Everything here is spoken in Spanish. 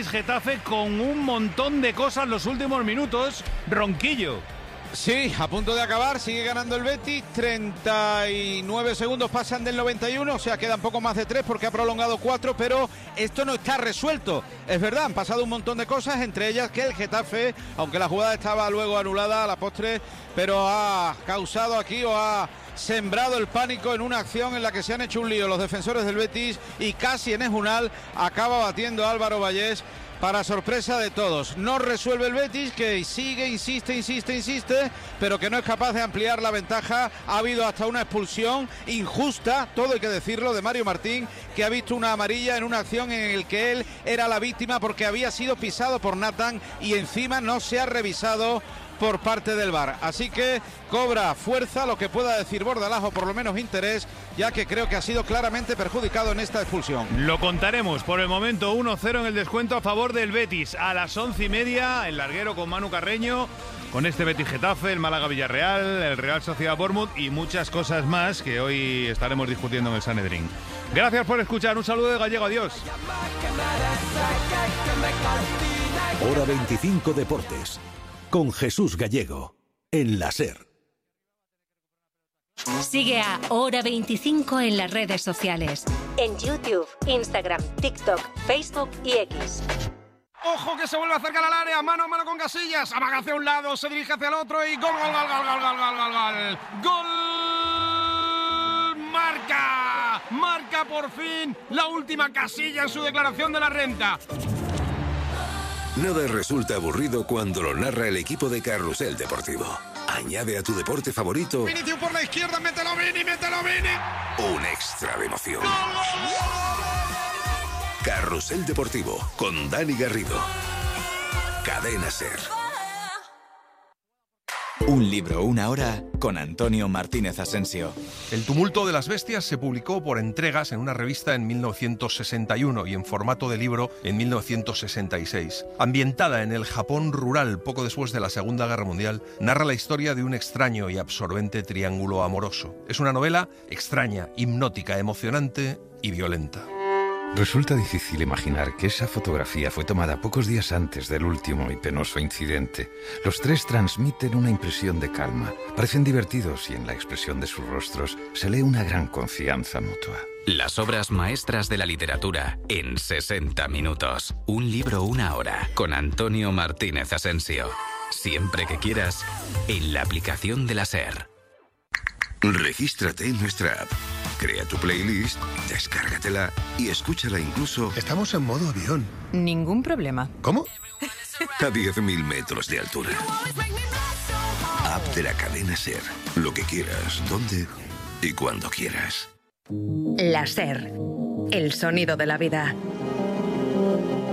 Betis-Getafe con un montón de cosas los últimos minutos. Ronquillo. Sí, a punto de acabar, sigue ganando el Betis, 39 segundos pasan del 91, o sea, quedan poco más de 3 porque ha prolongado 4, pero esto no está resuelto. Es verdad, han pasado un montón de cosas, entre ellas que el Getafe, aunque la jugada estaba luego anulada a la postre, pero ha causado aquí o ha sembrado el pánico en una acción en la que se han hecho un lío los defensores del Betis y casi en Ejunal acaba batiendo a Álvaro Vallés. Para sorpresa de todos, no resuelve el Betis, que sigue, insiste, pero que no es capaz de ampliar la ventaja. Ha habido hasta una expulsión injusta, todo hay que decirlo, de Mario Martín, que ha visto una amarilla en una acción en la que él era la víctima porque había sido pisado por Nathan y encima no se ha revisado por parte del VAR. Así que cobra fuerza lo que pueda decir Bordalás, o por lo menos interés, ya que creo que ha sido claramente perjudicado en esta expulsión. Lo contaremos. Por el momento 1-0 en el descuento a favor del Betis. A las 11:30 el larguero con Manu Carreño, con este Betis-Getafe, el Málaga-Villarreal, el Real Sociedad-Bournemouth y muchas cosas más que hoy estaremos discutiendo en el Sanedrín. Gracias por escuchar. Un saludo de Gallego. Adiós. Hora 25 Deportes. Con Jesús Gallego, en la SER. Sigue a Hora 25 en las redes sociales. En YouTube, Instagram, TikTok, Facebook y X. ¡Ojo que se vuelve a acercar al área! ¡Mano a mano con Casillas! Amaga hacia un lado, se dirige hacia el otro y ¡gol, gol, gol, gol, gol, gol, gol, gol, gol! ¡Gol! ¡Marca! ¡Marca por fin la última Casilla en su declaración de la renta! Nada resulta aburrido cuando lo narra el equipo de Carrusel Deportivo. Añade a tu deporte favorito... Vinicius por la izquierda, mételo Vini, mételo Vini. Un extra de emoción. Carrusel Deportivo, con Dani Garrido. Cadena SER. Un libro, una hora, con Antonio Martínez Asensio. El tumulto de las bestias se publicó por entregas en una revista en 1961 y en formato de libro en 1966. Ambientada en el Japón rural poco después de la Segunda Guerra Mundial, narra la historia de un extraño y absorbente triángulo amoroso. Es una novela extraña, hipnótica, emocionante y violenta. Resulta difícil imaginar que esa fotografía fue tomada pocos días antes del último y penoso incidente. Los tres transmiten una impresión de calma, parecen divertidos y en la expresión de sus rostros se lee una gran confianza mutua. Las obras maestras de la literatura en 60 minutos. Un libro, una hora, con Antonio Martínez Asensio. Siempre que quieras, en la aplicación de la SER. Regístrate en nuestra app. Crea tu playlist, descárgatela y escúchala incluso... Estamos en modo avión. Ningún problema. ¿Cómo? A 10.000 metros de altura. App de la cadena SER. Lo que quieras, donde y cuando quieras. La SER. El sonido de la vida.